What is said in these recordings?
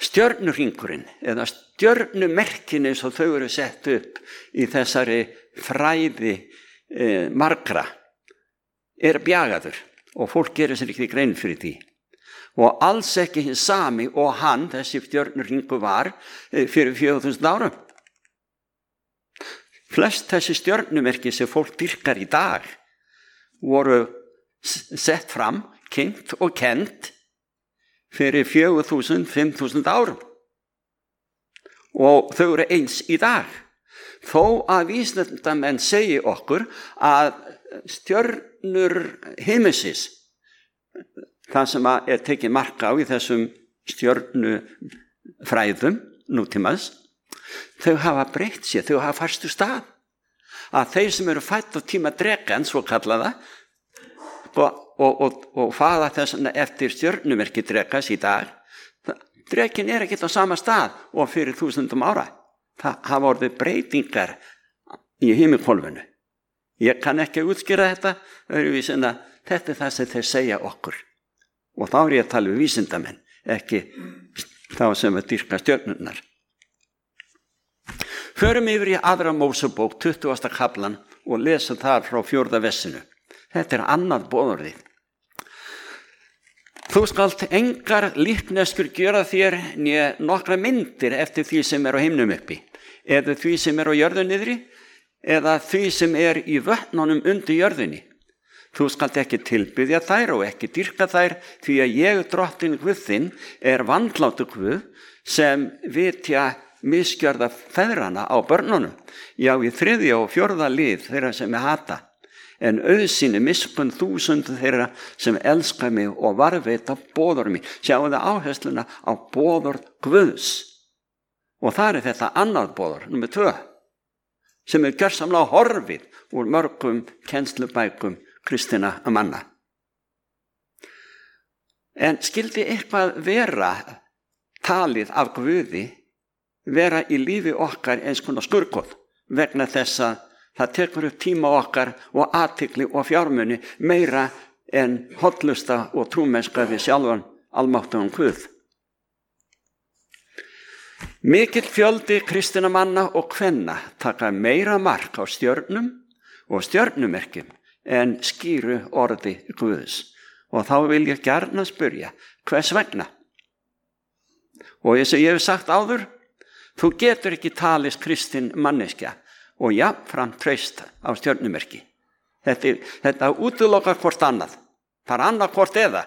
stjörnuhringurinn eða stjörnumerkin eins og þau eru sett upp í þessari fræði margra bjagaður og fólk gerir sér ekki grein fyrir því. Og alls ekki hinn sami og hann, þessi stjörnuhringur var fyrir 4000 árum. Flest þessi stjörnumerki sem fólk dyrkar í dag voru sett fram, kynnt og kennt fyrir 4000, 5000 árum. Og þau eru eins í dag. Þó að vísindamenn segi okkur að stjörnur himinsins, það sem tekið mark á í þessum stjörnufræðum nútímans, þau hafa breytt sér, þau hafa færstu stað. Að þeir sem eru fædd á tíma drekans, svo kallaða, og faða þess eftir stjörnumerki drekans í dag, drekin ekki á sama stað og fyrir 1000 ára. Það hafa orðið breytingar í himinhvolfinu. Ég kann ekki að útskýra þetta, öðruvísi en að þetta það sem þeir segja okkur. Og þá ég að tala um vísindamenn, ekki þá sem að dyrka stjörnurnar. Förum yfir í aðra Mósebók, 20. kaflan og lesa þar frá 4. versinu. Þetta annað boðorðið. Þú skalt engar líkneskur gjöra þér né nokkra myndir eftir því sem á himnum uppi, eða því sem á jörðu niðri, eða því sem í vötnunum undir jörðunni. Þú skalt ekki tilbiðja þær og ekki dyrka þær, því að ég, drottinn Guð þinn, vandlátur Guð, sem vitja misgjörða feðrana á börnunum, já í 3. og 4. lið þeirra sem hata, en auðsýni miskunn 1000 þeirra sem elska mig og varðveita boðorð mig. Sjáum það áhersluna á boðorð Guðs. Og það þetta annað boðorð, númer 2, sem gjörsamlega horfið úr mörgum kennslubækum kristinna manna. En skildi eitthvað vera talið af Guði vera í lífi okkar eins konar skurðgoð, vegna þess að það tekur upp tíma okkar og athygli og fjármuni meira en hollusta og trúmennska við sjálfan almáttugan Guð. Mikill fjöldi kristinna manna og kvenna taka meira mark á stjörnum og stjörnumerkjum en skýru orði Guðs. Og þá vil ég gjarna spyrja, hvers vegna? Og eins og ég hef sagt áður, þú getur ekki talist kristin manneskja og jafnframt traust á stjörnumerki. Þetta útilokar hvort annað. Það annað hvort eða.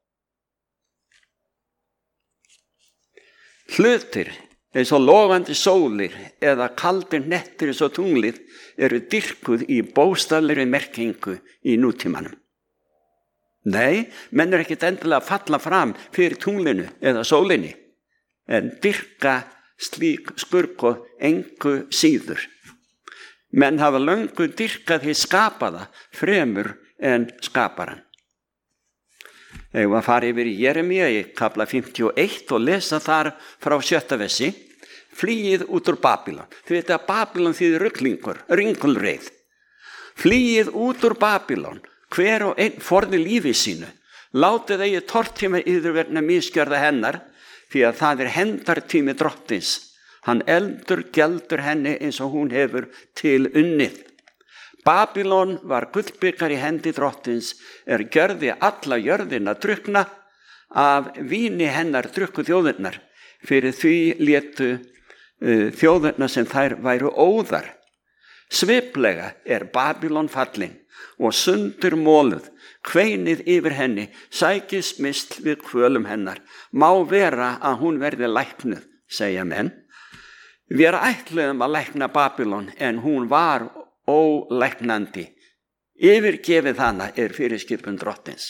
Hlutir eins og logandi sólir eða kaldir nettir eins og tunglið eru dyrkuð í bókstaflegri merkingu í nútímanum. Nei, menn ekki endilega að falla fram fyrir tunglinu eða sólinni, en dyrka slík skurðgoð engu síður. Menn hafa löngu dyrkað hið skapaða fremur en skaparan. Ég var að fara yfir í Jeremíu í kafla 51 og lesa þar frá 7. versi. Flýið út úr Babýlon. Þið veit að Babýlon þýðir ruglingur, ringulreið. Flýið út úr Babýlon, hver og einn forði lífi sínu. Látið eigi tortíma yður vegna misgjörða hennar, því að það hendartími drottins. Hann geldur henni eins og hún hefur til unnið. Babýlon var gullbikar í hendi drottins, gjörði alla jörðina drukna, af víni hennar drukku þjóðirnar, fyrir því létu þjóðirnar sem þær væru óðar. Sviplega Babýlon fallin og sundur móluð, kveinið yfir henni, sækist misl við kvölum hennar. Má vera að hún verði læknuð, segja menn. Við ætluðum að lækna Babýlon, en hún var ólæknandi. Yfirgefið hana fyrirskipun drottins.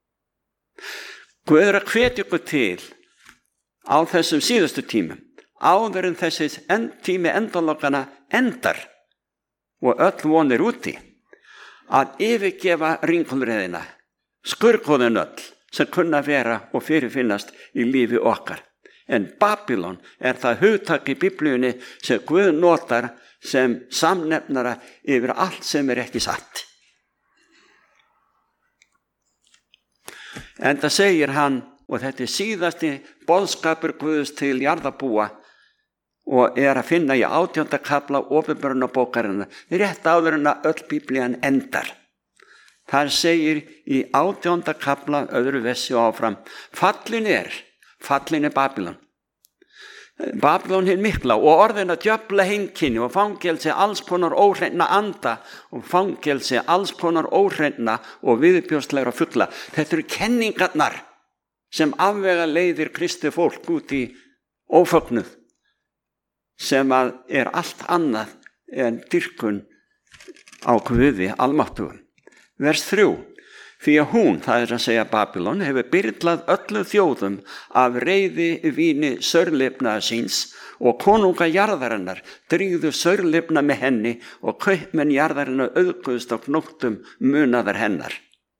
Guð að hvetja ykkur til á þessum síðustu tímum, áður en þessi tími endalokana endar og öll vonir úti, að yfirgefa ringulreiðina, skurðgoðin öll sem kunna vera og fyrirfinnast í lífi okkar. En Babýlon það hugtak í Biblíunni sem Guð notar sem samnefnara yfir allt sem ekki satt. Enda segir hann og þetta síðasti boðskapur Guðs til jarðarbúa og að finna í 18. kafla Opinberunarbókarinnar, rétt áður en að öll Biblían endar. Þar segir í 18. kafla öðru versi og áfram: fallin er Babylon. Babylon hinn mikla og orðin að djöfla heimkynni og fangelsi alls konar óhreinna anda og fangelsi alls konar óhreinna og viðbjóðslegra fugla. Þetta eru kenningarnar sem afvega leiðir kristið fólk út í ófögnuð, sem að allt annað en dýrkun á Guði almáttugum. Vers 3: því að hún, það að segja Babylon, hefur byrlað öllum þjóðum af reiði víni saurlifnaðar síns og konunga jarðarinnar drýgðu saurlifna með henni og kaupmenn jarðarinnar auðguðust á gnóttum munaðar hennar.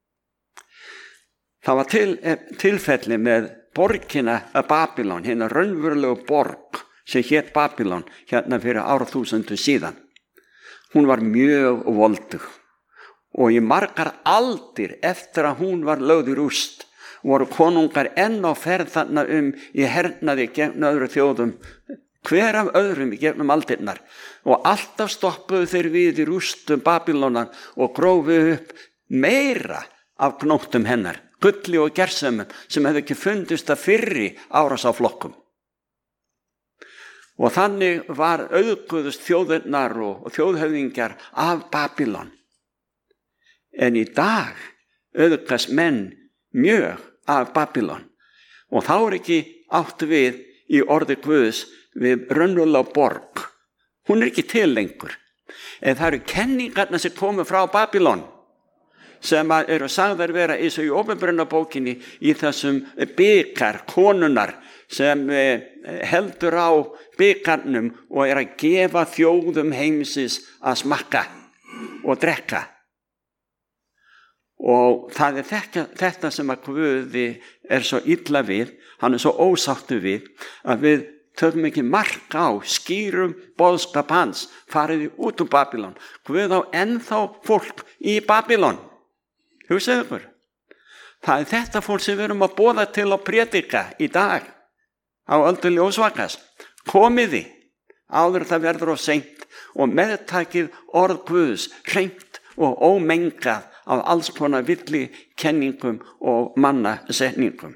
Það var tilfelli með borgina að Babylon, hérna raunverulegu borg sem hét Babylon hérna fyrir árþúsundum síðan. Hún var mjög voldug og í margar aldir eftir að hún var lögð í rúst voru konungar enn á ferð þarna í hernaði gegn öðru þjóðum, hver af öðrum í gegnum aldirnar, og alltaf stoppuðu þeir við í rústum Babylónar og grófu upp meira af gnóttum hennar, gulli og gersemum sem hefði ekki fundist að fyrri árásarflokkum. Og þannig var auðguðust þjóðirnar og þjóðhöfðingjar af Babylon. En í dag auðgast menn mjög af Babylon og þá ekki átt við í orði Guðs við raunverulega borg. Hún ekki til lengur. En það eru kenningarnar sem komu frá Babylon sem eru sagðar vera eins og í Opinberunarbókinni í þessum bikar konunnar sem heldur á bikarnum og að gefa þjóðum heimsins að smakka og drekka. Og það þetta sem að Guði svo illa við, hann svo ósáttur við, að við tökum ekki mark á skýrum boðskap hans, fariði út úr Babylon. Guð á ennþá fólk í Babylon. Hugsaðu ykkur. Það þetta fólk sem við erum að boða til að predika í dag á öldu ljósvakas. Komiði áður það verður of seint og meðtakið orð Guðs hreint og ómengað af alls konar villi kenningum og mannasetningum.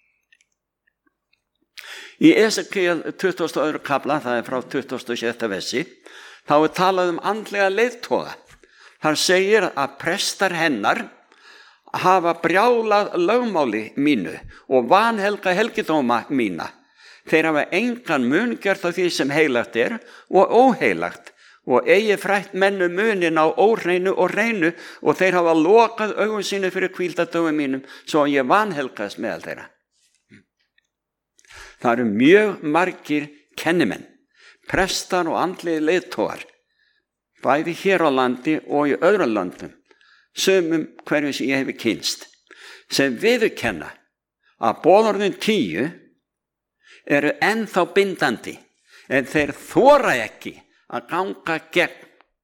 Í Esekiel 22. kafla, það frá 26. versi, þá talað andlega leiðtoga. Þar segir að prestar hennar hafa brjálað lögmáli mínu og vanhelga helgidóma mína. Þeir hafa engan mun gjört af því sem heilagt og óheilagt og eigi frætt mennu munin á óhreinu og reinu og þeir hafa lokað augum sínu fyrir hvíldardögum mínum svo ég vanhelgast meðal þeirra. Það eru mjög margir kennimenn, prestar og andlegir leiðtogar, bæði hér á landi og í öðrum löndum, sumum hverju sem ég hefi kynnst, sem viðurkenna að boðorðin 10 eru ennþá bindandi en þeir þora ekki að ganga gegn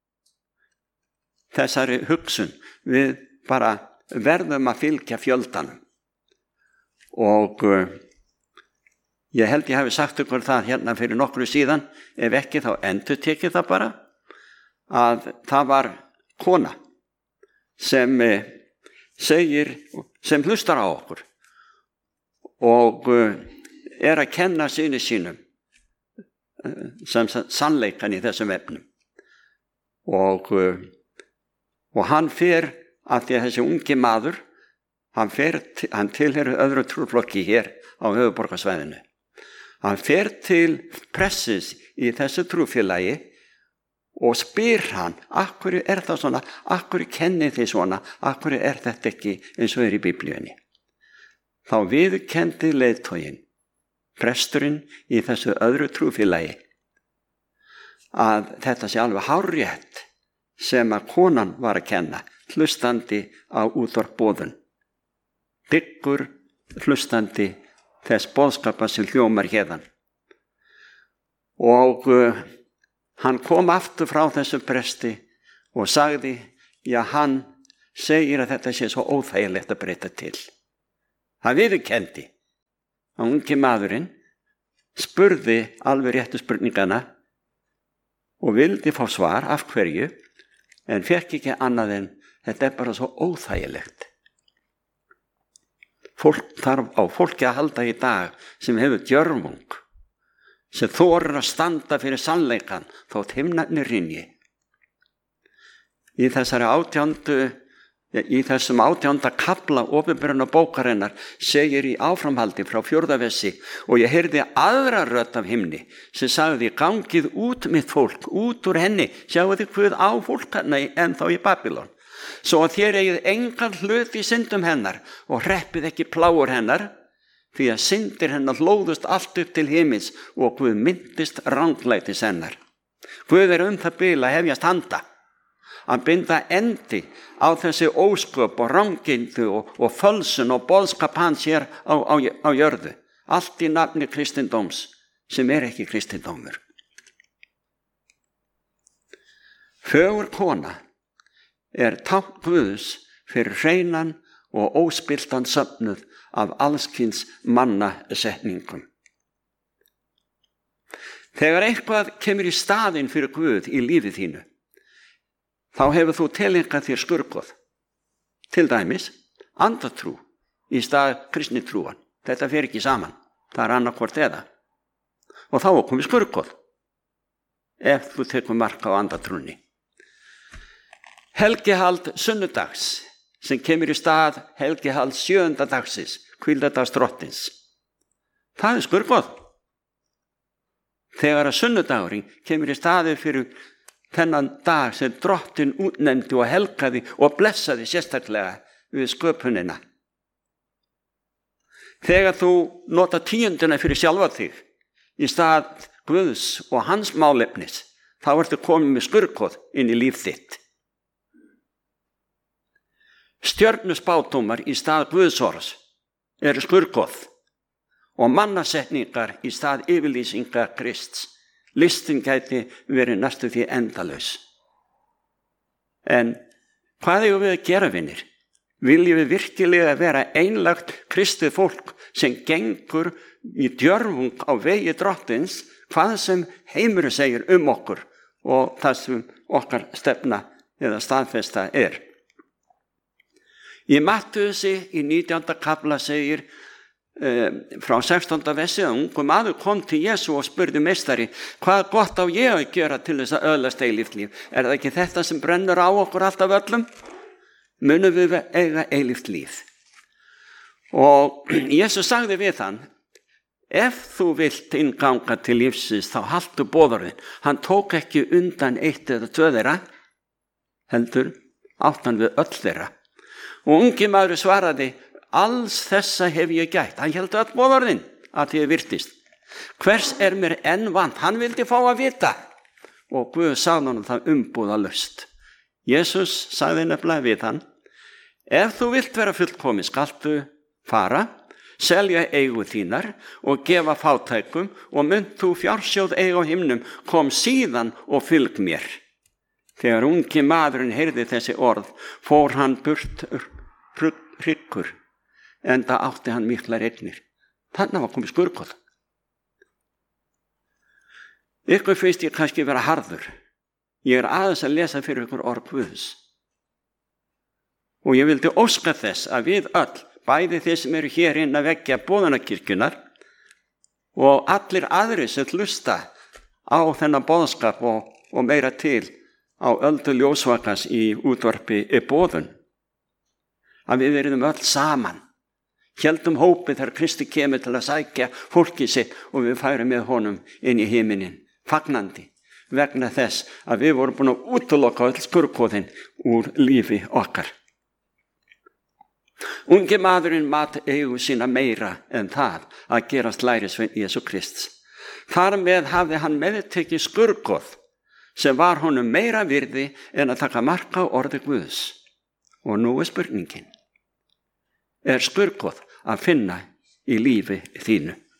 þessari hugsun. Við bara verðum að fylgja fjöldanum. Og ég held ég hafi sagt ykkur það hérna fyrir nokkru síðan, ef ekki þá endurtekið það bara, að það var kona sem segir, sem hlustar á okkur og að kenna syni sínum sem sannleikan í þessum efnum og hann fer að því að þessi ungi maður hann tilheyrir öðru trúflokki hér á höfuðborgarsvæðinu. Hann fer til pressis í þessu trúfélagi og spyr hann, akkur það svona, akkur kennið þið svona, akkur þetta ekki eins og í Biblíunni. Þá viðurkenndi leiðtoginn, presturinn í þessu öðru trúfélagi, að þetta sé alveg hárrétt sem að konan var að kenna, hlustandi á útvarpboðun. Dyggur hlustandi þess boðskapa sem hljómar hérðan. Og hann kom aftur frá þessu presti og sagði, já, hann segir að þetta sé svo óþægilegt að breyta til. Hann viðurkenndi að ungi maðurinn spurði alveg réttu spurningana og vildi fá svar af hverju, en fekk ekki annað en þetta bara svo óþægilegt. Fólk þarf á fólki að halda í dag sem hefur djörfung, sem þorir að standa fyrir sannleikann þótt himnarnir hrynji. Í þessum 18. kafla opinberana bókarinnar segir í áframhaldi frá 4. versi og ég heyrði aðra rödd af himni sem sagði gangið út mitt fólk, út úr henni, sjáu þið hvað á fólk henni en þá í Babylon. Svo að þér eigið engan hlut í syndum hennar og hreppið ekki pláur hennar, því að syndir hennar hlóðust allt upp til himins og Guð myndist ranglætis hennar. Guð það bil að hefjast handa, að binda endi á þessi ósköp og rangindu og fölsun og boðskap hans hér á jörðu. Allt í nafni kristindóms sem ekki kristindómur. Fögur kona tákn Guðs fyrir hreinan og óspilltan söfnuð af allskyns mannasetningum. Þegar eitthvað kemur í staðinn fyrir Guð í lífið þínu, þá hefur þú tileinkað þér skurðgoð. Til dæmis, andatrú í stað kristni trúan. Þetta fer ekki saman. Það annarkvort eða. Og þá komið skurðgoð, ef þú tekur mark á andatrúnni. Helgihald sunnudags, sem kemur í stað helgihald 7. dagsins, hvíldardags drottins. Það skurðgoð. Þegar að sunnudagurinn kemur í staði fyrir þennan dag sem drottin útnefndi og helgaði og blessaði sérstaklega við sköpunina. Þegar þú nota 10. fyrir sjálfa þig í stað Guðs og hans málefnis, þá ertu komið með skurðgoð inn í líf þitt. Stjörnuspádómar í stað Guðsorðs eru skurðgoð og mannasetningar í stað yfirlýsingar Krists. Listin gæti verið næstu því endalaus. En hvað eigum við að gera, vinir? Viljum við virkilega vera einlægt kristið fólk sem gengur í djörfung á vegi drottins, hvað sem heimurinn segir okkur og það sem okkar stefna eða staðfesta er? Í Mattheusi í 19. kafla segir frá 16. versi að ungur maður kom til Jesú og spurði meistari, hvað gott á ég að gera til þess að öðlast eilíft líf? Er það ekki þetta sem brennur á okkur alltaf öllum? Munum við eiga eilíft líf? Og Jesú sagði við hann, ef þú vilt innganga til lífsins þá haltu boðorðin. Hann tók ekki undan 1 eða 2 þeirra, heldur áttan við öll þeirra. Og ungi maður svaraði, alls þessa hef ég gætt. Hann héldi öll boðorðin að því virtist. Hvers mér enn vant? Hann vildi fá að vita. Og Guð sagði honum það umbúðalaust. Jesús sagði nefnilega við hann, ef þú vilt vera fullkomin skaltu fara, selja eigu þínar og gefa fátækum og munt þú fjársjóð eiga á himnum, kom síðan og fylg mér. Þegar ungi maðurinn heyrði þessi orð, fór hann burt hryggur, enda átti hann miklar eignir. Þannig var komið skurðgoð. Ykkur finnst ég kannski vera harður. Ég aðeins að lesa fyrir ykkur orð Guðs. Og ég vildi óska þess að við öll, bæði þeir sem eru hér inn að veggja boðunarkirkjunar og allir aðrir sem hlusta á þennan boðskap og meira til á öldu ljósvakans í útvarpi boðun, að við verðum öll saman, héldum hópið þegar Kristi kemur til að sækja fólkið sitt og við færum með honum inn í himinin, fagnandi, vegna þess að við vorum búin að útiloka öll skurðgoðin úr lífi okkar. Ungi maðurinn mat eigu sína meira en það að gerast lærisveinn Jesú Krists. Þar með hafði hann meðtekið skurðgoð sem var honum meira virði en að taka mark á orði Guðs. Og nú spurningin, skurðgoð að finna í lífi þínu?